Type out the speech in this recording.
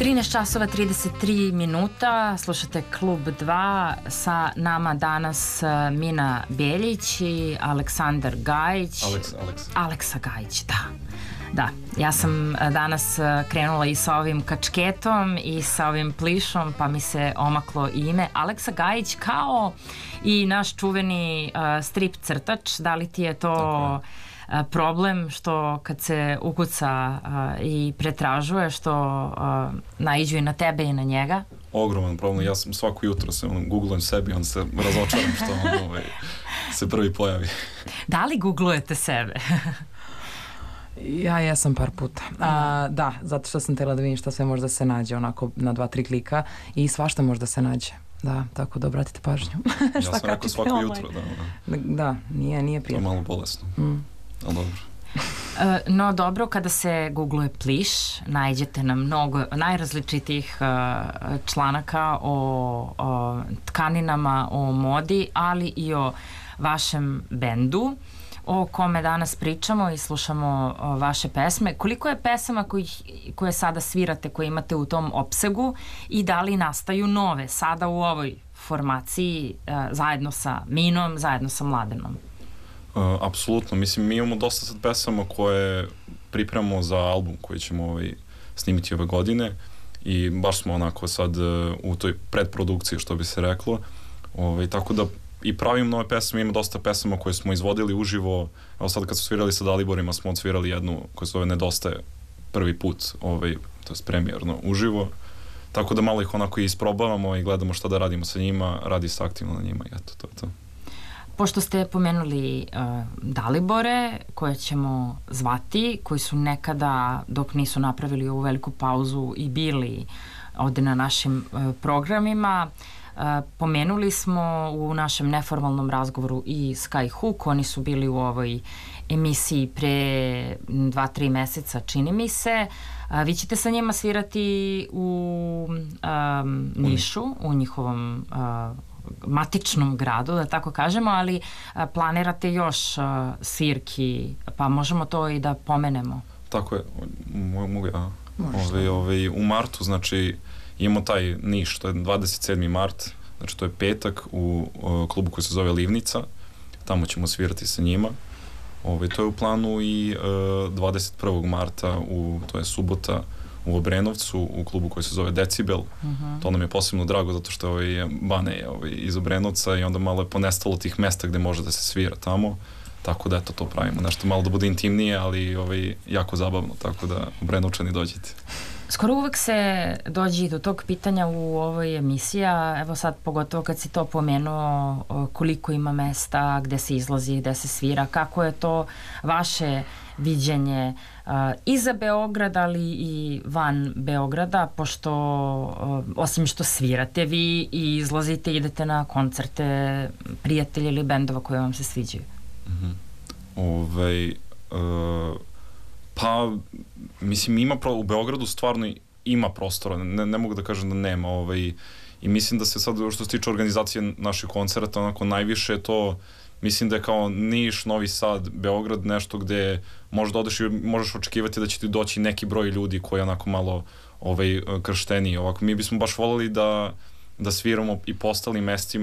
13 časova 33 minuta, slušate Klub 2, sa nama danas Mina Beljić i Aleksandar Gajić. Aleksa Gajić, da. Da, ja sam danas krenula i sa ovim kačketom i sa ovim plišom, pa mi se omaklo ime. Aleksa Gajić kao i naš čuveni strip crtač, da li ti je to problem što kad se ukuca i pretražuje, što naiđu i na tebe i na njega? Ogroman problem, ja sam svako jutro googlujem sebi, on se razočaram što on se prvi pojavi. Da li googlujete sebe? Ja jesam par puta. Da, zato što sam htjela da vidim šta sve može da se nađe onako na 2-3 klika i svašta može da se nađe. Da, tako da obratite pažnju. Ja sam rekao svako jutro, da. Da, nije prijatno. To je malo bolesno, ali dobro. No dobro, kada se googluje pliš, nađete na mnogo najrazličitih članaka o tkaninama, o modi, ali i o vašem bendu, o kome danas pričamo i slušamo vaše pesme. Koliko je pesama koje sada svirate, koje imate u tom opsegu i da li nastaju nove sada u ovoj formaciji zajedno sa Minom, zajedno sa Mladenom? Apsolutno, mislim, mi imamo dosta sad pesama koje pripremamo za album koji ćemo snimiti ove godine i baš smo onako sad u toj predprodukciji, što bi se reklo, tako da i pravim nove pesme, ima dosta pesama koje smo izvodili uživo. Evo sad kad smo svirali sa Daliborima smo odsvirali jednu koja se zove Nedostaje prvi put, to je premijerno uživo, tako da malo ih onako isprobavamo i gledamo šta da radimo sa njima, radi se aktivno na njima i eto, to je to. Pošto ste pomenuli Dalibore, koje ćemo zvati, koji su nekada, dok nisu napravili ovu veliku pauzu, i bili ovde na našim programima, pomenuli smo u našem neformalnom razgovoru i Skyhook, oni su bili u ovoj emisiji pre 2-3 meseca, čini mi se. Vi ćete sa njima svirati u Nišu, u njihovom matičnom gradu, da tako kažemo, ali planirate još svirki, pa možemo to i da pomenemo. Tako je, mogu ja. U martu, znači, imamo taj Niš, to je 27. mart, znači to je petak u klubu koji se zove Livnica, tamo ćemo svirati sa njima. To je u planu i 21. marta, to je subota, u Obrenovcu, u klubu koji se zove Decibel. To nam je posebno drago zato što Bane je iz Obrenovca i onda malo je ponestalo tih mesta gde može da se svira tamo, tako da eto to pravimo. Nešto malo da bude intimnije, ali jako zabavno, tako da Obrenovčani dođite. Skoro uvek se dođe do tog pitanja u ovoj emisiji, evo sad pogotovo kad si to pomenuo, koliko ima mesta, gde se izlazi, gde se svira, kako je to vaše viđenje i za Beograd, ali i van Beograda, pošto osim što svirate vi i izlazite, idete na koncerte prijatelja ili bendova koje vam se sviđaju. Pa, mislim, u Beogradu stvarno ima prostora, ne mogu da kažem da nema, i mislim da se sad, što se tiče organizacije naših koncerata, onako najviše to, mislim da je kao Niš, Novi Sad, Beograd, nešto gde možda odeš i možeš očekivati da će ti doći neki broj ljudi koji je onako malo kršteniji, ovako. Mi bismo baš voljeli da sviramo i po ostalim mestima,